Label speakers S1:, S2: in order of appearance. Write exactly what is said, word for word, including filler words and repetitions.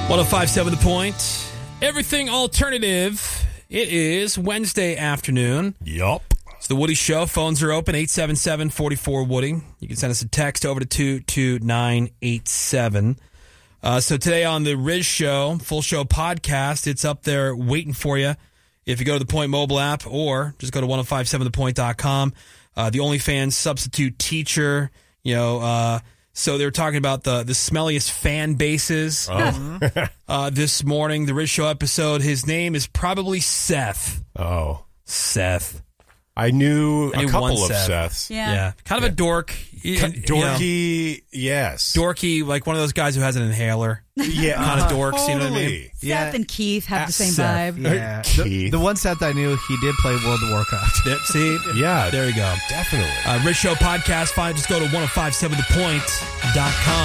S1: one oh five point seven The Point. Everything alternative. It is Wednesday afternoon.
S2: Yup.
S1: It's the Woody Show. Phones are open, eight seven seven, four four, Woody. You can send us a text over to two two nine eight seven. Uh, so today on the Riz Show, full show podcast, it's up there waiting for you. If you go to the Point mobile app or just go to ten fifty-seven the point dot com. Uh, the OnlyFans substitute teacher, you know, uh, so they were talking about the, the smelliest fan bases
S2: Oh.
S1: uh, this morning, the Riz Show episode. His name is probably Seth.
S2: Oh.
S1: Seth.
S2: I knew
S1: I
S2: a
S1: knew
S2: couple
S1: one
S2: of
S1: Seth.
S2: Seths.
S3: Yeah.
S1: Yeah. Kind of a dork. You know,
S2: Dorky, yes.
S1: dorky, like one of those guys who has an inhaler.
S2: Yeah.
S1: Kind of dorks, you know what I mean?
S2: Totally.
S3: Seth and Keith have the same
S1: Seth.
S3: vibe.
S4: Yeah. The,
S2: Keith.
S4: the one Seth I knew, he did play World of Warcraft.
S1: There- See?
S2: Yeah.
S1: There you go.
S2: Definitely.
S1: Uh, Riz Show podcast. Find, just go to ten fifty-seven the point dot com.